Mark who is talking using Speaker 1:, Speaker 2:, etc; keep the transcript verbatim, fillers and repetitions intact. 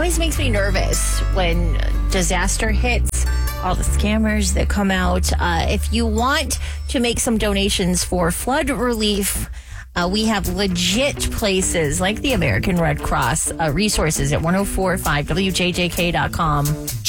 Speaker 1: always makes me nervous when disaster hits, all the scammers that come out. Uh, if you want to make some donations for flood relief, uh, we have legit places like the American Red Cross uh, resources at ten forty-five W J J K dot com.